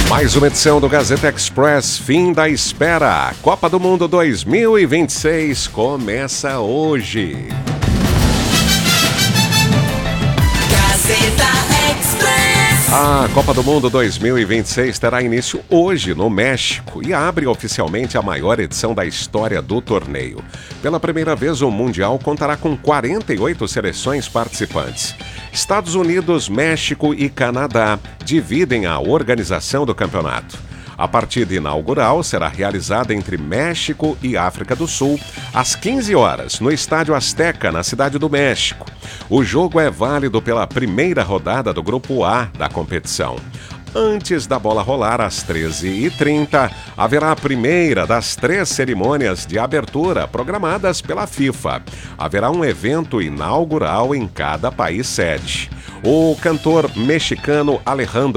Mais uma edição do Gazeta Express, fim da espera. Copa do Mundo 2026 começa hoje. Gazeta Express. A Copa do Mundo 2026 terá início hoje no México e abre oficialmente a maior edição da história do torneio. Pela primeira vez, o Mundial contará com 48 seleções participantes. Estados Unidos, México e Canadá dividem a organização do campeonato. A partida inaugural será realizada entre México e África do Sul, às 15 horas, no Estádio Azteca, na Cidade do México. O jogo é válido pela primeira rodada do Grupo A da competição. Antes da bola rolar, às 13h30, haverá a primeira das 3 cerimônias de abertura programadas pela FIFA. Haverá um evento inaugural em cada país sede. O cantor mexicano Alejandro